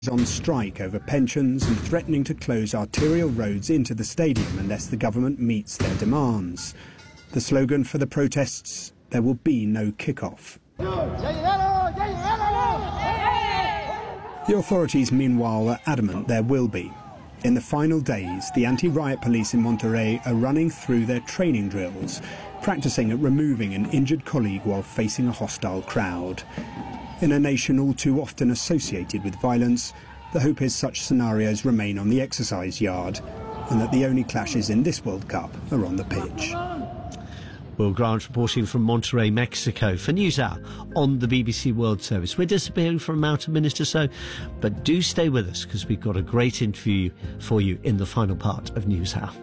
on strike over pensions and threatening to close arterial roads into the stadium unless the government meets their demands. The slogan for the protests: there will be no kick-off. The authorities, meanwhile, are adamant there will be. In the final days, the anti-riot police in Monterrey are running through their training drills, practicing at removing an injured colleague while facing a hostile crowd. In a nation all too often associated with violence, the hope is such scenarios remain on the exercise yard and that the only clashes in this World Cup are on the pitch. Will Grant reporting from Monterrey, Mexico for NewsHour on the BBC World Service. We're disappearing for about a minute or so, but do stay with us because we've got a great interview for you in the final part of NewsHour.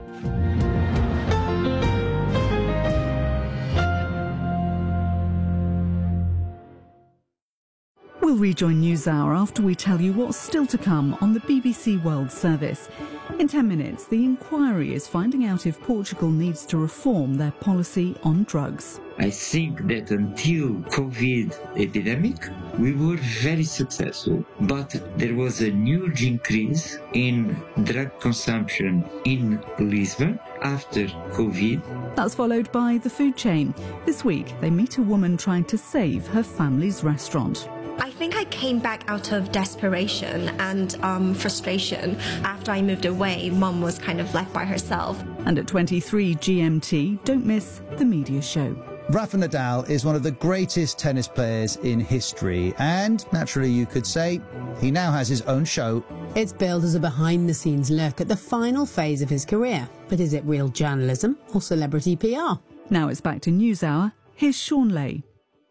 We'll rejoin NewsHour after we tell you what's still to come on the BBC World Service. In 10 minutes, the inquiry is finding out if Portugal needs to reform their policy on drugs. I think that until COVID epidemic, we were very successful. But there was a huge increase in drug consumption in Lisbon after COVID. That's followed by the food chain. This week, they meet a woman trying to save her family's restaurant. I think I came back out of desperation and frustration. After I moved away, Mum was kind of left by herself. And at 23 GMT, don't miss the media show. Rafa Nadal is one of the greatest tennis players in history, and naturally you could say he now has his own show. It's billed as a behind-the-scenes look at the final phase of his career. But is it real journalism or celebrity PR? Now it's back to NewsHour. Here's Sean Lay.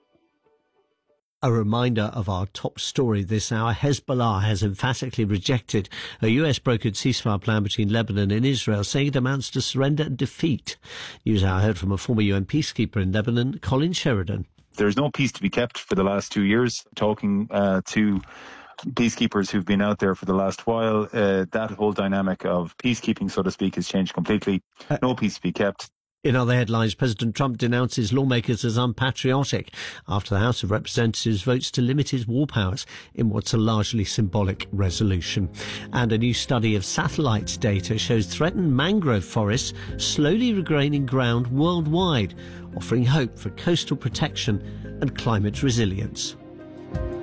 A reminder of our top story this hour. Hezbollah has emphatically rejected a US-brokered ceasefire plan between Lebanon and Israel, saying it amounts to surrender and defeat. NewsHour heard from a former UN peacekeeper in Lebanon, Colin Sheridan. There's no peace to be kept for the last 2 years. Talking to peacekeepers who've been out there for the last while, that whole dynamic of peacekeeping, so to speak, has changed completely. No peace to be kept. In other headlines, President Trump denounces lawmakers as unpatriotic after the House of Representatives votes to limit his war powers in what's a largely symbolic resolution. And a new study of satellite data shows threatened mangrove forests slowly regaining ground worldwide, offering hope for coastal protection and climate resilience.